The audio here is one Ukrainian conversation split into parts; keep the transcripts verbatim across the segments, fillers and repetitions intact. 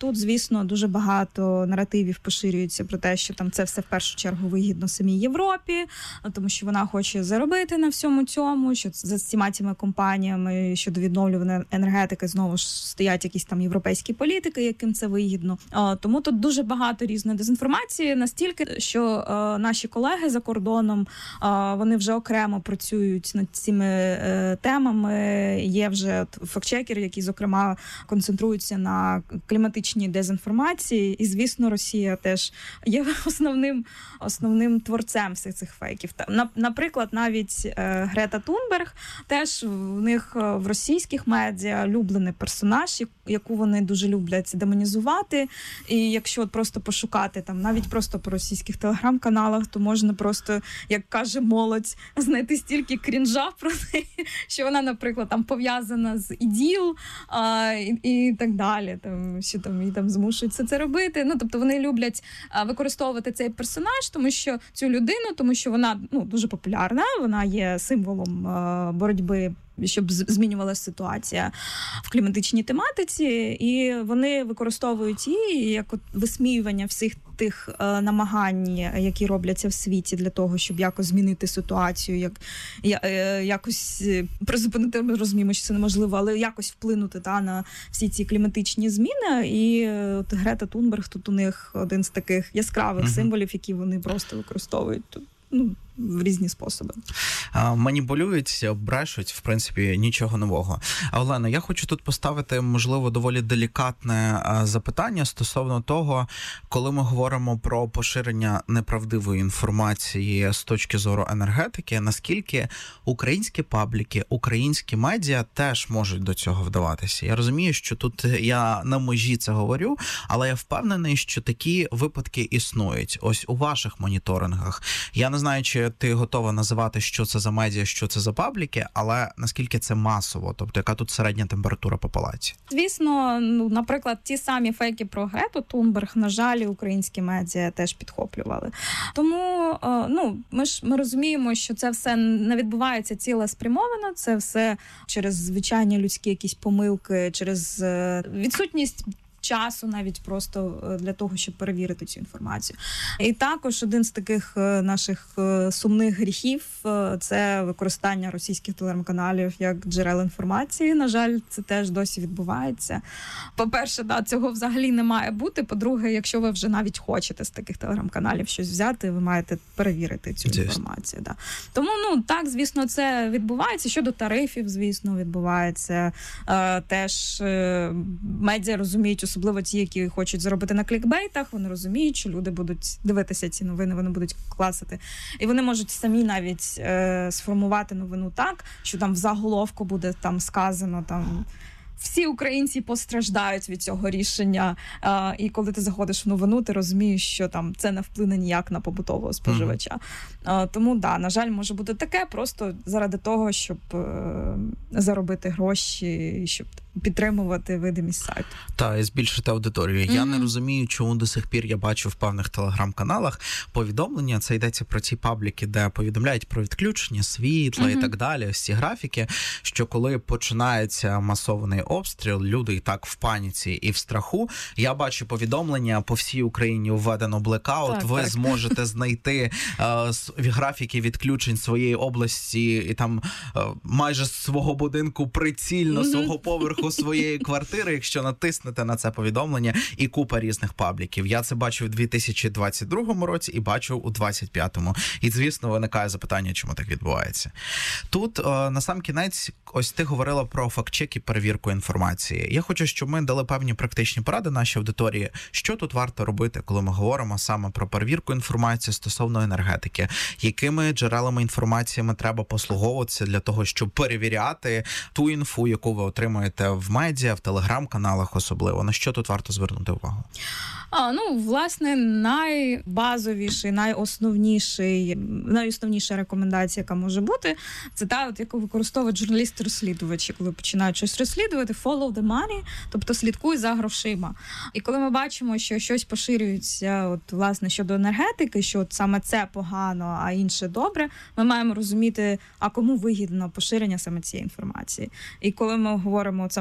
тут, звісно, дуже багато наративів поширюється про те, що там це все в першу чергу вигідно самій Європі, тому що вона хоче заробити на всьому цьому, що за всіма цими компаніями щодо відновлюваної енергетики знову ж стоять якісь там європейські політики, яким це вигідно. Тому тут дуже багато різної дезінформації, настільки, що наші колеги за кордоном, вони вже окремо працюють над цими темами. Є вже фактчекери, які, зокрема, концентруються на кліматичній дезінформації. І, звісно, Росія теж є основним, основним творцем всіх цих фейків. Наприклад, навіть Грета Тунберг, теж в них в російських медіа улюблений персонаж, яку вони дуже люблять демонізувати. І якщо от просто пошукати там, навіть просто по російських телеграм-каналах, то можна просто, як каже молодь, знайти стільки крінжа про неї, що вона, наприклад, там пов'язана з іділ а, і, і так далі. Там, що там її там змушують все це робити. Ну, тобто вони люблять а, використовувати цей персонаж, тому що цю людину, тому що вона ну, дуже популярна, вона є символом а, боротьби, щоб змінювалася ситуація в кліматичній тематиці, і вони використовують її як от висміювання всіх тих е, намагань, які робляться в світі для того, щоб якось змінити ситуацію, як я, е, якось призупинити, ми розуміємо, що це неможливо, але якось вплинути та, на всі ці кліматичні зміни. І е, от Грета Тунберг тут у них один з таких яскравих mm-hmm. символів, які вони просто використовують тут. Ну, в різні способи. Маніпулюють, брешуть, в принципі, нічого нового. А, Олено, я хочу тут поставити, можливо, доволі делікатне запитання стосовно того, коли ми говоримо про поширення неправдивої інформації з точки зору енергетики, наскільки українські пабліки, українські медіа теж можуть до цього вдаватися. Я розумію, що тут я на межі це говорю, але я впевнений, що такі випадки існують. Ось у ваших моніторингах. Я не знаю, чи ти готова називати, що це за медіа, що це за пабліки, але наскільки це масово? Тобто, яка тут середня температура по палаці? Звісно, ну, наприклад, ті самі фейки про Грету Тунберг, на жаль, українські медіа теж підхоплювали. Тому, ну, ми ж ми розуміємо, що це все не відбувається цілеспрямовано, це все через звичайні людські якісь помилки, через відсутність часу навіть просто для того, щоб перевірити цю інформацію. І також один з таких наших сумних гріхів – це використання російських телеграм-каналів як джерел інформації. На жаль, це теж досі відбувається. По-перше, да, цього взагалі не має бути. По-друге, якщо ви вже навіть хочете з таких телеграм-каналів щось взяти, ви маєте перевірити цю Дійсно. інформацію. Да. Тому, ну, так, звісно, це відбувається. Щодо тарифів, звісно, відбувається. Е, теж е, медіа розуміють, особливо ті, які хочуть заробити на клікбейтах, вони розуміють, що люди будуть дивитися ці новини, вони будуть класити. І вони можуть самі навіть е, сформувати новину так, що там в заголовку буде там сказано там всі українці постраждають від цього рішення. А, і коли ти заходиш в новину, ти розумієш, що там це не вплине ніяк на побутового споживача. А, тому, да, на жаль, може бути таке, просто заради того, щоб е, заробити гроші, щоб підтримувати видимість сайту. Та, і збільшити аудиторію. Mm-hmm. Я не розумію, чому до сих пір я бачу в певних телеграм-каналах повідомлення, це йдеться про ці пабліки, де повідомляють про відключення світла mm-hmm. і так далі, ось ці графіки, що коли починається масований обстріл, люди і так в паніці і в страху. Я бачу повідомлення, по всій Україні введено блекаут, так, ви так. зможете знайти е, графіки відключень своєї області і там е, майже з свого будинку прицільно, mm-hmm. свого поверху своєї квартири, якщо натиснете на це повідомлення, і купа різних пабліків. Я це бачу в дві тисячі двадцять другому році і бачу у двадцять п'ятому. І, звісно, виникає запитання, чому так відбувається. Тут, е, на сам кінець, ось ти говорила про фактчек і перевірку інформації. Я хочу, щоб ми дали певні практичні поради нашій аудиторії, що тут варто робити, коли ми говоримо саме про перевірку інформації стосовно енергетики, якими джерелами інформації треба послуговуватися для того, щоб перевіряти ту інфу, яку ви отримуєте в медіа, в телеграм-каналах особливо. На що тут варто звернути увагу? А, ну, власне, найбазовіший, найосновніший, найосновніша рекомендація, яка може бути, це та, от, яку використовують журналісти-розслідувачі, коли починають щось розслідувати, follow the money, тобто слідкуй за грошима. І коли ми бачимо, що щось поширюється, от, власне, щодо енергетики, що от саме це погано, а інше добре, ми маємо розуміти, а кому вигідно поширення саме цієї інформації. І коли ми говоримо от, саме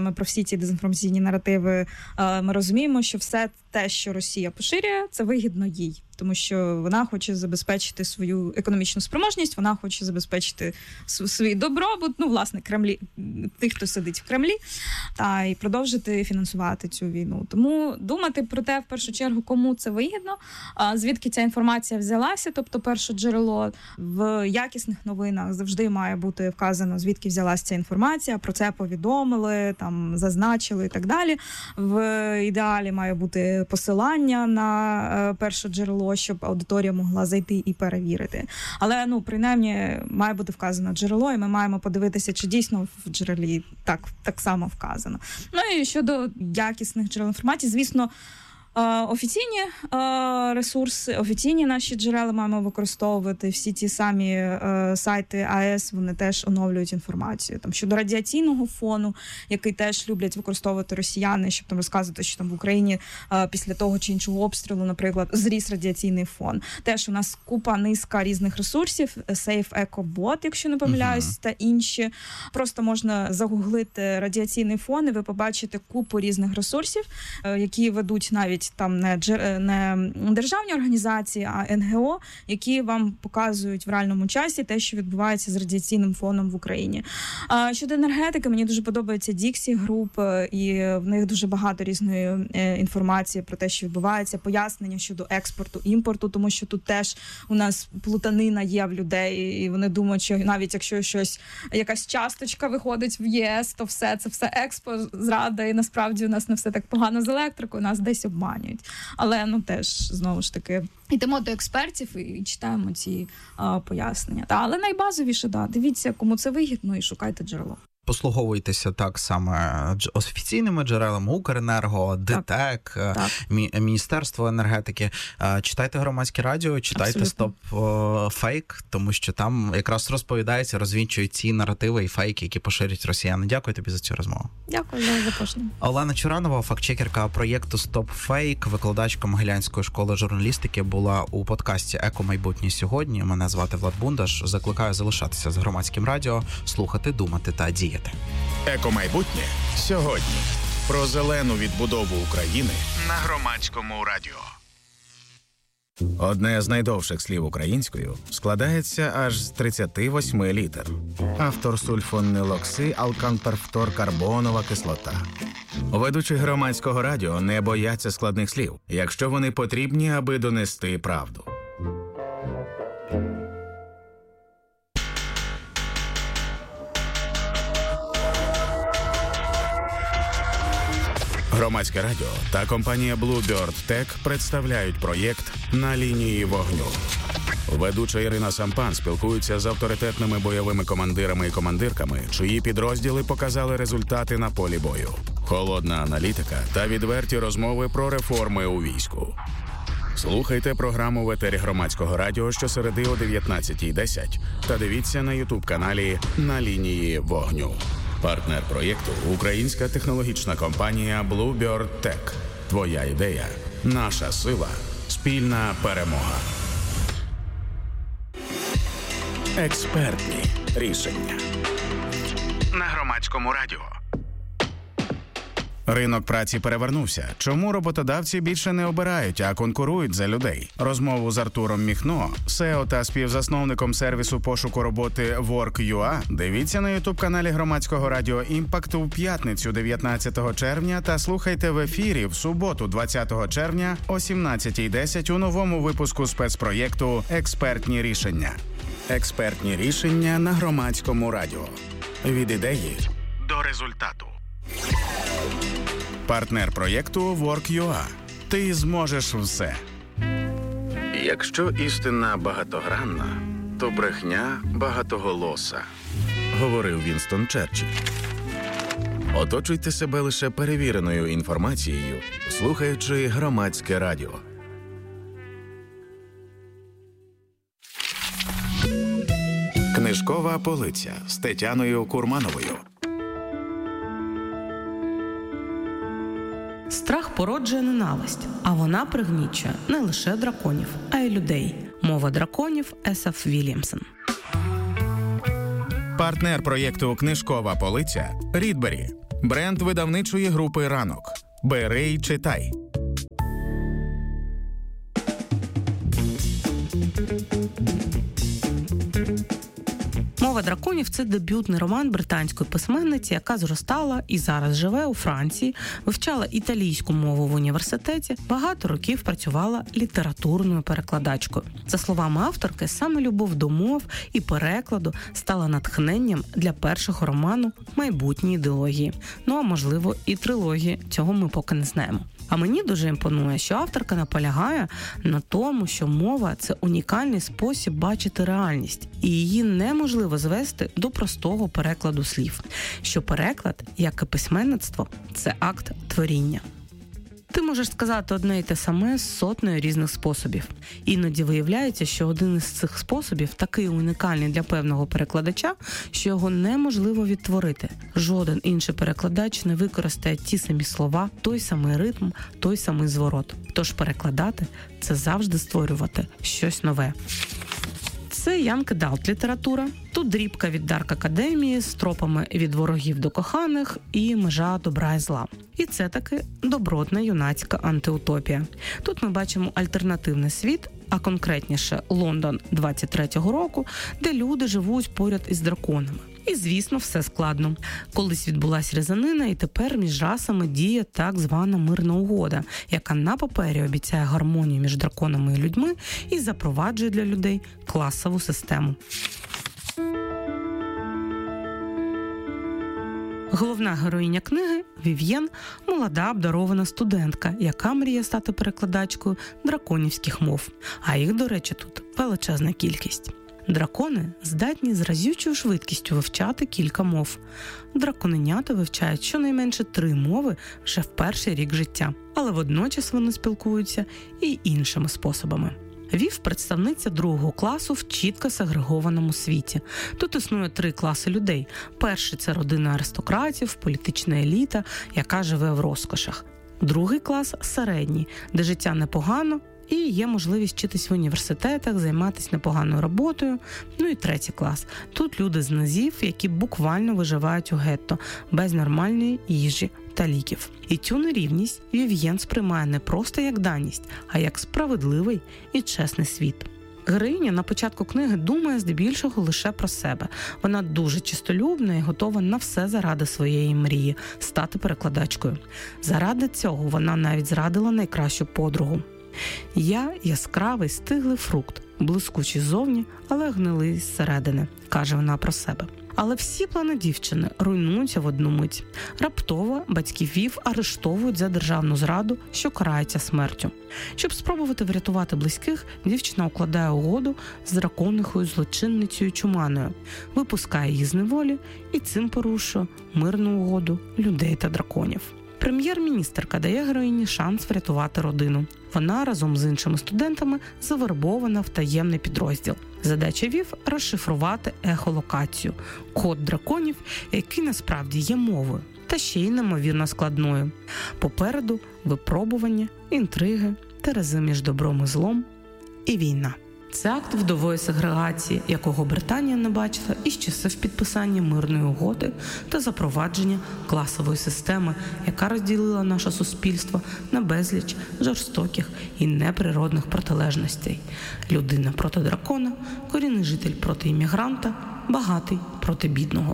саме про всі ці дезінформаційні наративи, ми розуміємо, що все те, що Росія поширює, це вигідно їй. Тому що вона хоче забезпечити свою економічну спроможність, вона хоче забезпечити свій добробут, ну, власне, Кремлі, тих, хто сидить в Кремлі, та і продовжити фінансувати цю війну. Тому думати про те, в першу чергу, кому це вигідно, звідки ця інформація взялася, тобто перше джерело, в якісних новинах завжди має бути вказано, звідки взялася ця інформація, про це повідомили, там, зазначили і так далі. В ідеалі має бути посилання на перше джерело, щоб аудиторія могла зайти і перевірити. Але, ну, принаймні, має бути вказано джерело, і ми маємо подивитися, чи дійсно в джерелі так, так само вказано. Ну, і щодо якісних джерел інформації, звісно, офіційні ресурси, офіційні наші джерела маємо використовувати. Всі ті самі сайти АЕС, вони теж оновлюють інформацію. Там щодо радіаційного фону, який теж люблять використовувати росіяни, щоб там розказувати, що там в Україні після того чи іншого обстрілу, наприклад, зріс радіаційний фон. Теж у нас купа, низка різних ресурсів, Safe EcoBot, якщо не помиляюсь, uh-huh. та інші. Просто можна загуглити радіаційний фон, і ви побачите купу різних ресурсів, які ведуть навіть там не, не державні організації, а ен ге о, які вам показують в реальному часі те, що відбувається з радіаційним фоном в Україні. А щодо енергетики, мені дуже подобається Dixie Group, і в них дуже багато різної інформації про те, що відбувається, пояснення щодо експорту, імпорту, тому що тут теж у нас плутанина є в людей, і вони думають, що навіть якщо щось, якась часточка виходить в ЄС, то все, це все експорт, зрада, і насправді у нас не все так погано з електрикою, нас десь обманюють. Але, ну, теж, знову ж таки, йдемо до експертів і читаємо ці а, пояснення. Та, але найбазовіше, да, дивіться, кому це вигідно, і шукайте джерело. Послуговуйтеся так саме офіційними джерелами: Укренерго, ДТЕК, Мі- Міністерство енергетики. Читайте Громадське радіо, читайте Стоп Фейк, тому що там якраз розповідається, розвінчують ці наративи і фейки, які поширюють росіяни. Дякую тобі за цю розмову. Дякую за запрошення. Олена Чуранова, фактчекерка проєкту Стоп Фейк, викладачка Могилянської школи журналістики, була у подкасті «Еко майбутнє сьогодні». Мене звати Влад Бундаш. Закликаю залишатися з Громадським радіо, слухати, думати та діяти. Екомайбутнє сьогодні. Про зелену відбудову України на Громадському радіо. Одне з найдовших слів українською складається аж з тридцяти восьми літер. Автор сульфонилокси алканперфторкарбонова кислота. Ведучі Громадського радіо не бояться складних слів, якщо вони потрібні, аби донести правду. Громадське радіо та компанія Bluebird Tech представляють проєкт «На лінії вогню». Ведуча Ірина Сампан спілкується з авторитетними бойовими командирами і командирками, чиї підрозділи показали результати на полі бою. Холодна аналітика та відверті розмови про реформи у війську. Слухайте програму в етері Громадського радіо щосереди о дев'ятнадцятій десять та дивіться на ютуб-каналі «На лінії вогню». Партнер проєкту – українська технологічна компанія Bluebird Tech. Твоя ідея – наша сила, спільна перемога. Експертні рішення. На Громадському радіо. Ринок праці перевернувся. Чому роботодавці більше не обирають, а конкурують за людей? Розмову з Артуром Міхно, сео та співзасновником сервісу пошуку роботи Work.ua, дивіться на ютуб-каналі Громадського радіо «Імпакт» у п'ятницю дев'ятнадцятого червня та слухайте в ефірі в суботу двадцятого червня о сімнадцятій десять у новому випуску спецпроєкту «Експертні рішення». Експертні рішення на Громадському радіо. Від ідеї до результату. Партнер проєкту Work.ua. Ти зможеш все. Якщо істина багатогранна, то брехня багатоголоса, говорив Вінстон Черчилль. Оточуйте себе лише перевіреною інформацією, слухаючи Громадське радіо. Книжкова полиця з Тетяною Курмановою. Страх породжує ненависть, а вона пригнічує не лише драконів, а й людей. Мова драконів Есаф Вільямсон. Партнер проєкту «Книжкова полиця» – Рідбері. Бренд видавничої групи «Ранок». Бери й читай. «Мова драконів» – це дебютний роман британської письменниці, яка зростала і зараз живе у Франції, вивчала італійську мову в університеті, багато років працювала літературною перекладачкою. За словами авторки, саме любов до мов і перекладу стала натхненням для першого роману майбутньої ідеології. Ну, а можливо, і трилогії. Цього ми поки не знаємо. А мені дуже імпонує, що авторка наполягає на тому, що мова – це унікальний спосіб бачити реальність, і її неможливо звести до простого перекладу слів. Що переклад, як і письменництво, це акт творіння. Ти можеш сказати одне й те саме з сотнею різних способів. Іноді виявляється, що один із цих способів такий унікальний для певного перекладача, що його неможливо відтворити. Жоден інший перекладач не використає ті самі слова, той самий ритм, той самий зворот. Тож перекладати – це завжди створювати щось нове. Це Young Adult література. Тут дрібка від Дарк Академії з тропами від ворогів до коханих і межа добра і зла. І це таки добротна юнацька антиутопія. Тут ми бачимо альтернативний світ, а конкретніше Лондон двадцять третього року, де люди живуть поряд із драконами. І, звісно, все складно. Колись відбулась різанина, і тепер між расами діє так звана мирна угода, яка на папері обіцяє гармонію між драконами і людьми і запроваджує для людей класову систему. Головна героїня книги – Вів'єн, молода обдарована студентка, яка мріє стати перекладачкою драконівських мов. А їх, до речі, тут величезна кількість. Дракони здатні з разючою швидкістю вивчати кілька мов. Драконенята вивчають щонайменше три мови вже в перший рік життя, але водночас вони спілкуються і іншими способами. Вів – представниця другого класу в чітко сегрегованому світі. Тут існує три класи людей. Перший – це родина аристократів, політична еліта, яка живе в розкошах. Другий клас – середній, де життя непогано, і є можливість вчитись в університетах, займатися непоганою роботою. Ну і третій клас. Тут люди з низів, які буквально виживають у гетто, без нормальної їжі та ліків. І цю нерівність Вів'єн сприймає не просто як даність, а як справедливий і чесний світ. Героїня на початку книги думає здебільшого лише про себе. Вона дуже чистолюбна і готова на все заради своєї мрії – стати перекладачкою. Заради цього вона навіть зрадила найкращу подругу. «Я – яскравий, стиглий фрукт, блискучий ззовні, але гнилий зсередини», – каже вона про себе. Але всі плани дівчини руйнуються в одну мить. Раптово батьків Вів арештовують за державну зраду, що карається смертю. Щоб спробувати врятувати близьких, дівчина укладає угоду з драконихою злочинницею Чуманою, випускає її з неволі і цим порушує мирну угоду людей та драконів. Прем'єр-міністерка дає героїні шанс врятувати родину. Вона разом з іншими студентами завербована в таємний підрозділ. Задача Вів – розшифрувати ехолокацію – код драконів, який насправді є мовою, та ще й неймовірно складною. Попереду – випробування, інтриги, терези між добром і злом і війна. Це акт вдової сегрегації, якого Британія не бачила із часів підписання мирної угоди та запровадження класової системи, яка розділила наше суспільство на безліч жорстоких і неприродних протилежностей. Людина проти дракона, корінний житель проти іммігранта, багатий проти бідного.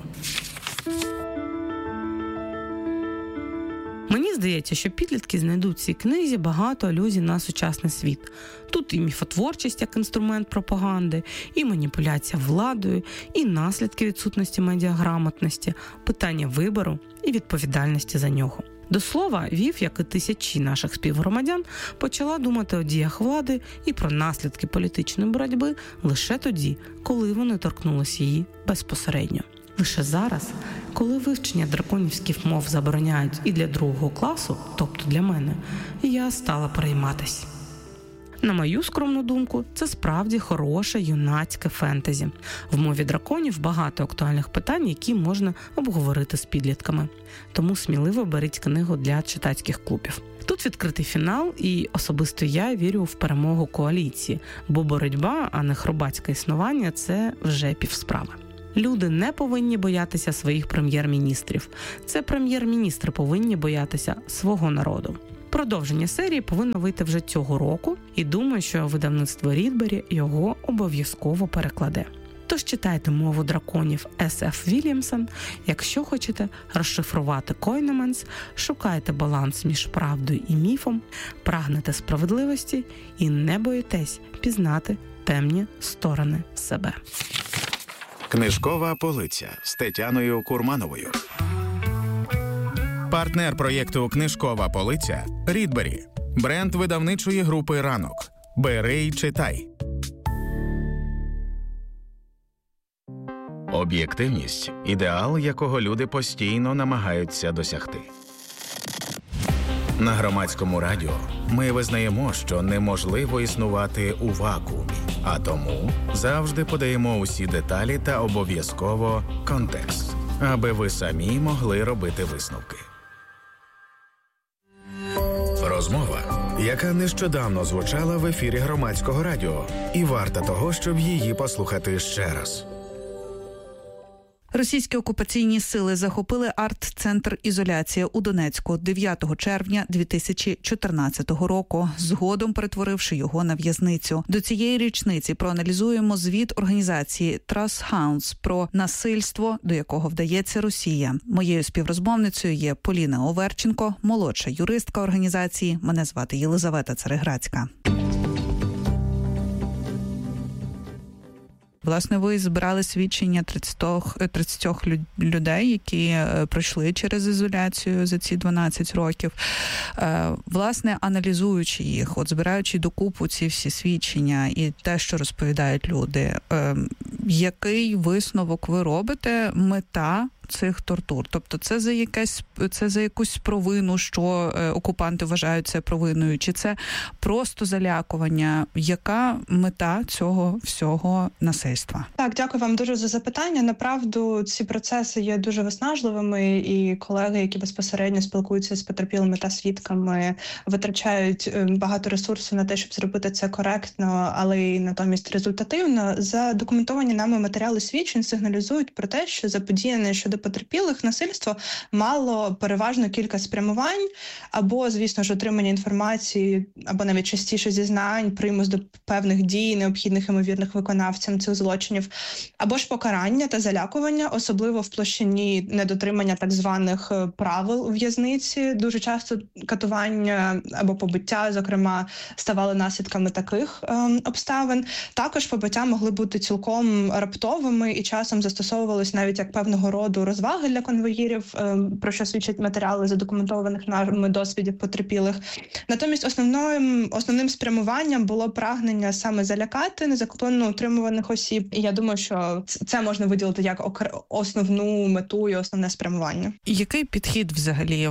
Мені здається, що підлітки знайдуть в цій книзі багато алюзій на сучасний світ. Тут і міфотворчість як інструмент пропаганди, і маніпуляція владою, і наслідки відсутності медіаграмотності, питання вибору і відповідальності за нього. До слова, Вів, як і тисячі наших співгромадян, почала думати о діях влади і про наслідки політичної боротьби лише тоді, коли вони торкнулися її безпосередньо. Лише зараз, коли вивчення драконівських мов забороняють і для другого класу, тобто для мене, я стала перейматись. На мою скромну думку, це справді хороше юнацьке фентезі. В мові драконів багато актуальних питань, які можна обговорити з підлітками. Тому сміливо беріть книгу для читацьких клубів. Тут відкритий фінал, і особисто я вірю в перемогу коаліції, бо боротьба, а не хробацьке існування – це вже півсправи. Люди не повинні боятися своїх прем'єр-міністрів. Це прем'єр-міністри повинні боятися свого народу. Продовження серії повинно вийти вже цього року, і думаю, що видавництво Рідбері його обов'язково перекладе. Тож читайте «Мову драконів» Ес Еф Вільямсон. Якщо хочете розшифрувати Койнеменс, шукайте баланс між правдою і міфом, прагнете справедливості і не боїтесь пізнати темні сторони себе. Книжкова полиця з Тетяною Курмановою. Партнер проєкту «Книжкова полиця» – Рідбері. Бренд видавничої групи «Ранок». Бери й читай. Об'єктивність – ідеал, якого люди постійно намагаються досягти. На Громадському радіо ми визнаємо, що неможливо існувати у вакуумі, а тому завжди подаємо усі деталі та обов'язково контекст, аби ви самі могли робити висновки. Розмова, яка нещодавно звучала в ефірі Громадського радіо, і варта того, щоб її послухати ще раз. Російські окупаційні сили захопили арт-центр «Ізоляція» у Донецьку дев'ятого червня дві тисячі чотирнадцятого року, згодом перетворивши його на в'язницю. До цієї річниці проаналізуємо звіт організації Trust Hounds про насильство, до якого вдається Росія. Моєю співрозмовницею є Поліна Оверченко, молодша юристка організації. Мене звати Єлизавета Цареградська. Власне, ви збирали свідчення тридцять людей, які пройшли через ізоляцію за ці дванадцять років. Власне, аналізуючи їх, от збираючи докупу ці всі свідчення і те, що розповідають люди, який висновок ви робите, мета цих тортур? Тобто це за якесь, це за якусь провину, що окупанти вважають це провиною, чи це просто залякування? Яка мета цього всього насильства? Так, дякую вам дуже за запитання. Направду, ці процеси є дуже виснажливими, і колеги, які безпосередньо спілкуються з потерпілими та свідками, витрачають багато ресурсу на те, щоб зробити це коректно, але й натомість результативно. Задокументовані нами матеріали свідчень сигналізують про те, що заподіяне щодо потерпілих насильство мало переважно кілька спрямувань, або, звісно ж, отримання інформації, або навіть частіше зізнань, примус до певних дій, необхідних ймовірних виконавцям цих злочинів, або ж покарання та залякування, особливо в площині недотримання так званих правил у в'язниці. Дуже часто катування або побиття, зокрема, ставали наслідками таких е, обставин. Також побиття могли бути цілком раптовими і часом застосовувались навіть як певного роду розваги для конвоїрів, про що свідчать матеріали задокументованих нами досвідів потерпілих. Натомість основним, основним спрямуванням було прагнення саме залякати незаконно утримуваних осіб. І я думаю, що це можна виділити як основну мету і основне спрямування. Який підхід взагалі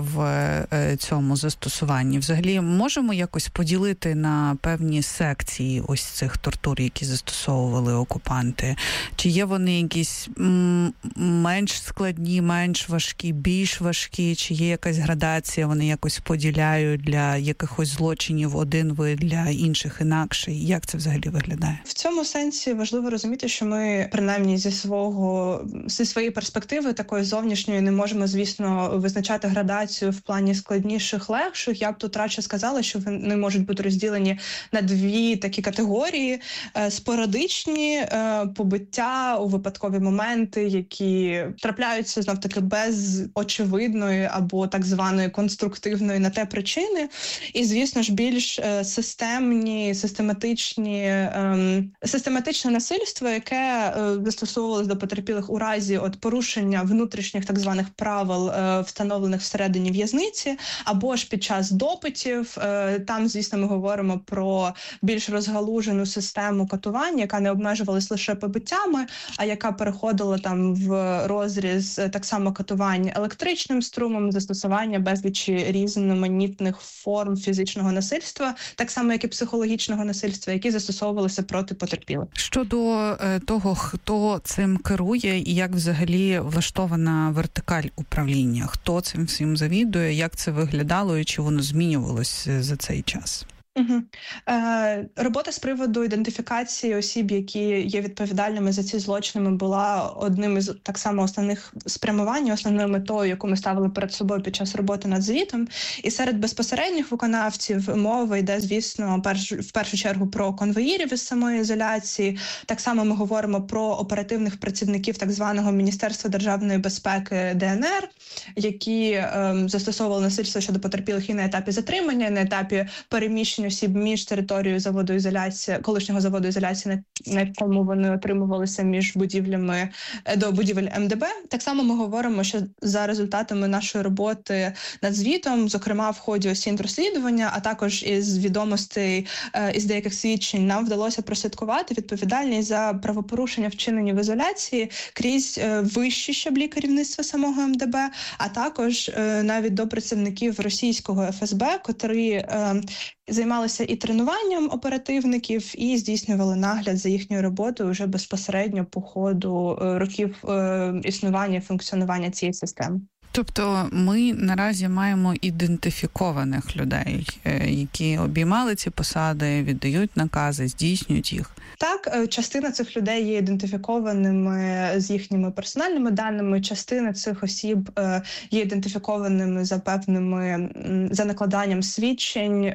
в цьому застосуванні? Взагалі можемо якось поділити на певні секції ось цих тортур, які застосовували окупанти? Чи є вони якісь м- менш складні, менш важкі, більш важкі? Чи є якась градація, вони якось поділяють для якихось злочинів один вид, для інших інакший? Як це взагалі виглядає? В цьому сенсі важливо розуміти, що ми, принаймні зі свого, зі своєї перспективи, такої зовнішньої, не можемо, звісно, визначати градацію в плані складніших, легших. Я б тут радше сказала, що вони можуть бути розділені на дві такі категорії. Спорадичні побиття у випадкові моменти, які трапляються, знов-таки, без очевидної або так званої конструктивної на те причини. І, звісно ж, більш системні, систематичні, ем, систематичне насильство, яке е, застосовувалось до потерпілих у разі от порушення внутрішніх так званих правил, е, встановлених всередині в'язниці, або ж під час допитів. Е, там, звісно, ми говоримо про більш розгалужену систему катувань, яка не обмежувалась лише побиттями, а яка переходила там в розріз так само катувань електричним струмом, застосування безлічі різноманітних форм фізичного насильства, так само, як і психологічного насильства, які застосовувалися проти потерпілих. Щодо е, того, хто цим керує і як взагалі влаштована вертикаль управління, хто цим всім завідує, як це виглядало і чи воно змінювалося за цей час? Угу. Е, робота з приводу ідентифікації осіб, які є відповідальними за ці злочини, була одним із так само основних спрямувань, основною метою, яку ми ставили перед собою під час роботи над звітом. І серед безпосередніх виконавців мова йде, звісно, перш, в першу чергу про конвоїрів із самої ізоляції. Так само ми говоримо про оперативних працівників так званого Міністерства державної безпеки Де Ен Ер, які е, застосовували насильство щодо потерпілих і на етапі затримання, і на етапі переміщення осіб між територією заводу ізоляції, колишнього заводу ізоляції, на якому вони отримувалися між будівлями до будівель Ем Де Бе. Так само ми говоримо, що за результатами нашої роботи над звітом, зокрема в ході осінь розслідування, а також із відомостей, із деяких свідчень, нам вдалося прослідкувати відповідальність за правопорушення, вчинені в ізоляції, крізь вищі щаблі керівництва самого Ем Де Бе, а також навіть до працівників російського Еф Ес Бе, котрі займалися і тренуванням оперативників, і здійснювали нагляд за їхньою роботою вже безпосередньо по ходу років існування і функціонування цієї системи. Тобто ми наразі маємо ідентифікованих людей, які обіймали ці посади, віддають накази, здійснюють їх. Так, частина цих людей є ідентифікованими з їхніми персональними даними, частина цих осіб є ідентифікованими за певними, за накладанням свідчень,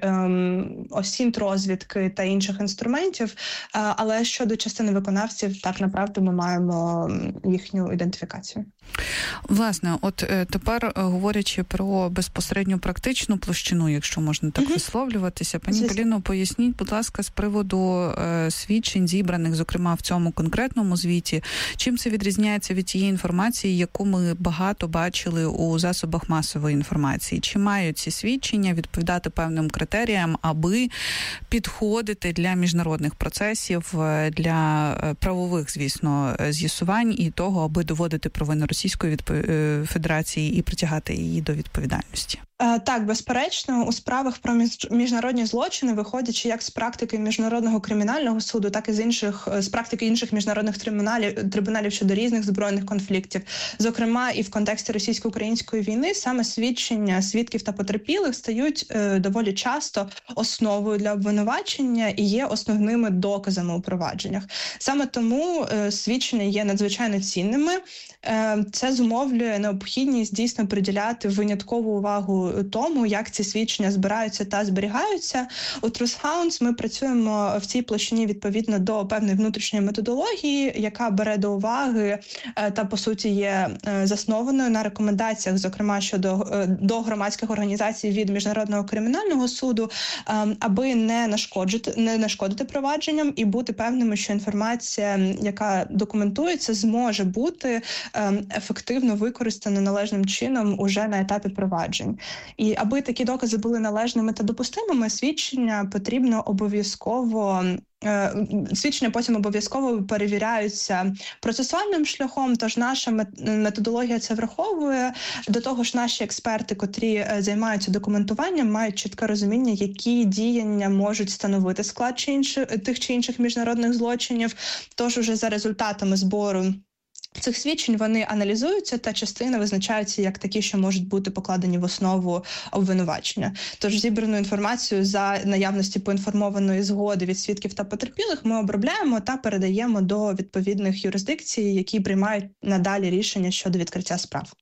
осінт розвідки та інших інструментів, але щодо частини виконавців, так, направду, ми маємо їхню ідентифікацію. Власне, от тепер, говорячи про безпосередню практичну площину, якщо можна так висловлюватися, пані Звісно. Поліно, поясніть, будь ласка, з приводу е, свідчень, зібраних, зокрема, в цьому конкретному звіті, чим це відрізняється від тієї інформації, яку ми багато бачили у засобах масової інформації? Чи мають ці свідчення відповідати певним критеріям, аби підходити для міжнародних процесів, для правових, звісно, з'ясувань і того, аби доводити провину Російської Федерації і притягати її до відповідальності? Так, безперечно, у справах про міжнародні злочини, виходячи як з практики Міжнародного кримінального суду, так і з інших з практики інших міжнародних трибуналів, трибуналів щодо різних збройних конфліктів, зокрема і в контексті російсько-української війни, саме свідчення свідків та потерпілих стають е, доволі часто основою для обвинувачення і є основними доказами у провадженнях. Саме тому е, свідчення є надзвичайно цінними. Е, це зумовлює необхідність дійсно приділяти виняткову увагу тому, як ці свідчення збираються та зберігаються. У Truth Hounds ми працюємо в цій площині відповідно до певної внутрішньої методології, яка бере до уваги та, по суті, є заснованою на рекомендаціях, зокрема, щодо до громадських організацій від Міжнародного кримінального суду, аби не нашкодити, не нашкодити провадженням і бути певними, що інформація, яка документується, зможе бути ефективно використана належним чином уже на етапі проваджень. І аби такі докази були належними та допустимими, свідчення потрібно обов'язково Свідчення потім обов'язково перевіряються процесуальним шляхом, тож наша методологія це враховує. До того ж, наші експерти, котрі займаються документуванням, мають чітке розуміння, які діяння можуть становити склад чи інших, тих чи інших міжнародних злочинів. Тож уже за результатами збору цих свідчень вони аналізуються, та частина визначаються як такі, що можуть бути покладені в основу обвинувачення. Тож зібрану інформацію за наявності поінформованої згоди від свідків та потерпілих ми обробляємо та передаємо до відповідних юрисдикцій, які приймають надалі рішення щодо відкриття справ.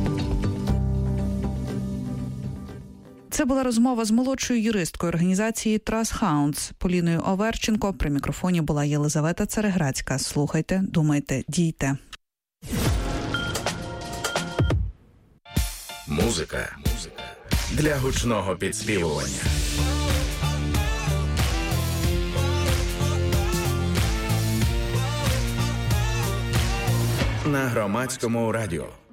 Це була розмова з молодшою юристкою організації Truth Hounds Поліною Оверченко. При мікрофоні була Єлизавета Цареградська. Слухайте, думайте, дійте. Музика. Музика для гучного підспівування. На Громадському радіо.